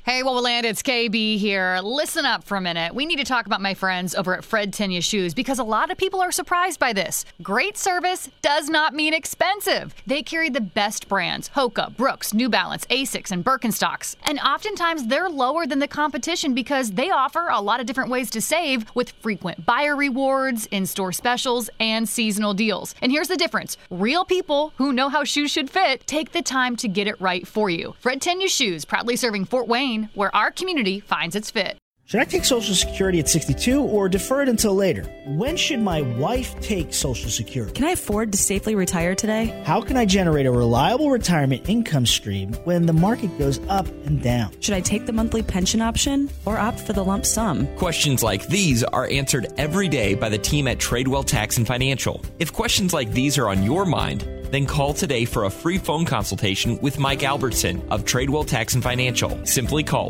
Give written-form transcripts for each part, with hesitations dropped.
Hey, Wowoland, it's KB here. Listen up for a minute. We need to talk about my friends over at Fred Tenya Shoes because a lot of people are surprised by this. Great service does not mean expensive. They carry the best brands, Hoka, Brooks, New Balance, Asics, and Birkenstocks. And oftentimes they're lower than the competition because they offer a lot of different ways to save with frequent buyer rewards, in-store specials, and seasonal deals. And here's the difference. Real people who know how shoes should fit take the time to get it right for you. Fred Tenya Shoes, proudly serving Fort Wayne, where our community finds its fit. Should I take Social Security at 62 or defer it until later? When should my wife take Social Security? Can I afford to safely retire today? How can I generate a reliable retirement income stream when the market goes up and down? Should I take the monthly pension option or opt for the lump sum? Questions like these are answered every day by the team at Tradewell Tax and Financial. If questions like these are on your mind, then call today for a free phone consultation with Mike Albertson of Tradewell Tax and Financial. Simply call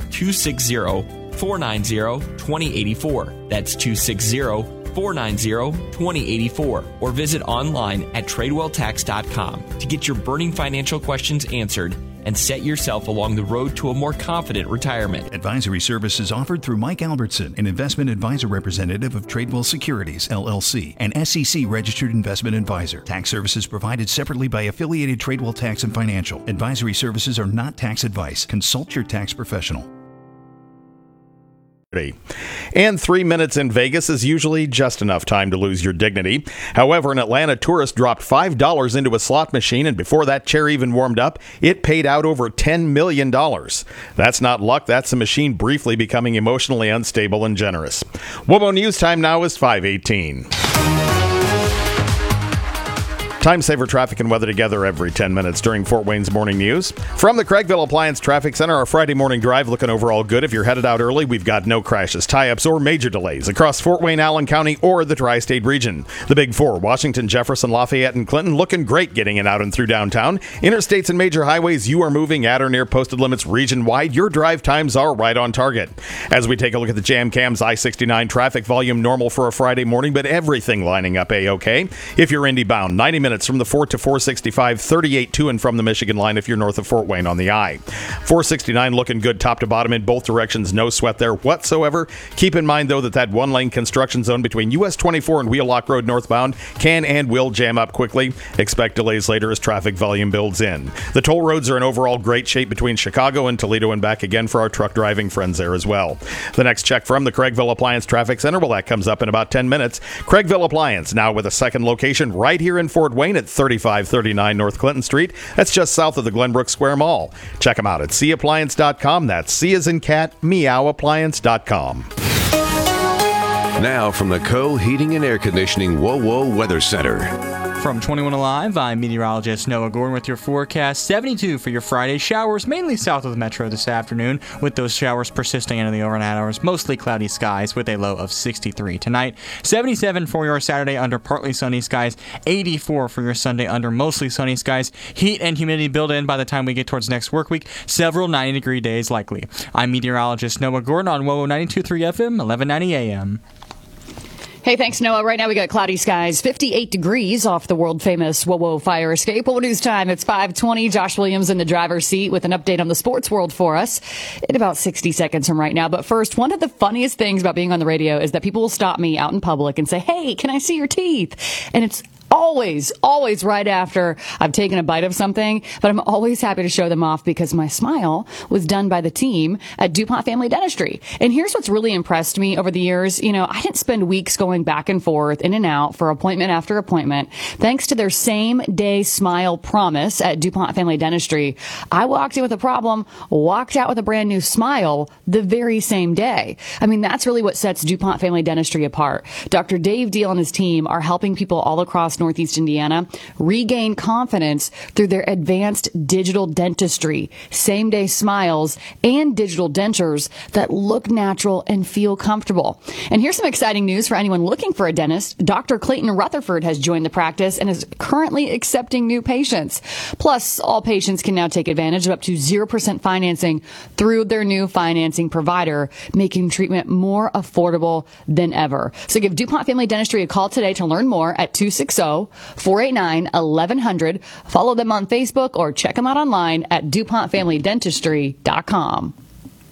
260-490-2084. That's 260-490-2084. Or visit online at TradewellTax.com to get your burning financial questions answered and set yourself along the road to a more confident retirement. Advisory services offered through Mike Albertson, an investment advisor representative of Tradewell Securities, LLC, an SEC-registered investment advisor. Tax services provided separately by affiliated Tradewell Tax and Financial. Advisory services are not tax advice. Consult your tax professional. And 3 minutes in Vegas is usually just enough time to lose your dignity. However, an Atlanta tourist dropped $5 into a slot machine, and before that chair even warmed up, it paid out over $10 million. That's not luck. That's the machine briefly becoming emotionally unstable and generous. WOMO News time now is 5:18. Time saver traffic and weather together every 10 minutes during Fort Wayne's morning news. From the Craigville Appliance Traffic Center, our Friday morning drive looking overall good. If you're headed out early, we've got no crashes, tie-ups, or major delays across Fort Wayne, Allen County, or the Tri-State region. The Big Four, Washington, Jefferson, Lafayette, and Clinton, looking great getting in out and through downtown. Interstates and major highways, you are moving at or near posted limits region-wide. Your drive times are right on target. As we take a look at the jam cams, I-69 traffic volume normal for a Friday morning, but everything lining up A-OK. If you're Indy bound, 90 minutes from the 4 to 465, 38 to and from the Michigan line if you're north of Fort Wayne on the I. 469 looking good top to bottom in both directions. No sweat there whatsoever. Keep in mind, though, that one-lane construction zone between US 24 and Wheelock Road northbound can and will jam up quickly. Expect delays later as traffic volume builds in. The toll roads are in overall great shape between Chicago and Toledo and back again for our truck driving friends there as well. The next check from the Craigville Appliance Traffic Center, well, that comes up in about 10 minutes. Craigville Appliance, now with a second location right here in Fort Wayne at 3539 North Clinton Street. That's just south of the Glenbrook Square Mall. Check them out at cappliance.com. That's C as in cat, meowappliance.com. Now from the Co-Heating and Air Conditioning WOWO Weather Center. From 21 Alive, I'm meteorologist Noah Gordon with your forecast. 72 for your Friday. Showers mainly south of the metro this afternoon, with those showers persisting into the overnight hours. Mostly cloudy skies with a low of 63 tonight. 77 for your Saturday under partly sunny skies. 84 for your Sunday under mostly sunny skies. Heat and humidity build in by the time we get towards next work week. Several 90-degree days likely. I'm meteorologist Noah Gordon on WOWO 92.3 FM, 1190 AM. Hey, thanks, Noah. Right now we got cloudy skies, 58 degrees off the world-famous WOWO fire escape. WOWO News time. It's 5:20. Josh Williams in the driver's seat with an update on the sports world for us in about 60 seconds from right now. But first, one of the funniest things about being on the radio is that people will stop me out in public and say, hey, can I see your teeth? And it's always right after I've taken a bite of something, but I'm always happy to show them off because my smile was done by the team at DuPont Family Dentistry. And here's what's really impressed me over the years. You know, I didn't spend weeks going back and forth, in and out for appointment after appointment. Thanks to their same day smile promise at DuPont Family Dentistry, I walked in with a problem, walked out with a brand new smile the very same day. I mean, that's really what sets DuPont Family Dentistry apart. Dr. Dave Deal and his team are helping people all across Northeast Indiana regain confidence through their advanced digital dentistry, same-day smiles, and digital dentures that look natural and feel comfortable. And here's some exciting news for anyone looking for a dentist. Dr. Clayton Rutherford has joined the practice and is currently accepting new patients. Plus, all patients can now take advantage of up to 0% financing through their new financing provider, making treatment more affordable than ever. So give DuPont Family Dentistry a call today to learn more at 260-489-1100. Follow them on Facebook or check them out online at DuPontFamilyDentistry.com.